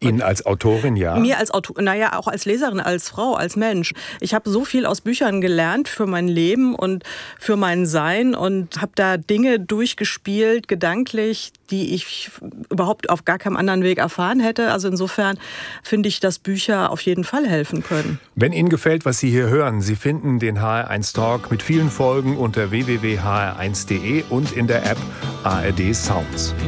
Ihnen als Autorin, ja? Mir als Autorin, naja, auch als Leserin, als Frau, als Mensch. Ich habe so viel aus Büchern gelernt für mein Leben und für mein Sein und habe da Dinge durchgespielt, gedanklich, die ich überhaupt auf gar keinem anderen Weg erfahren hätte. Also insofern finde ich, dass Bücher auf jeden Fall helfen können. Wenn Ihnen gefällt, was Sie hier hören, Sie finden den HR1 Talk mit vielen Folgen unter www.hr1.de und in der App ARD Sounds.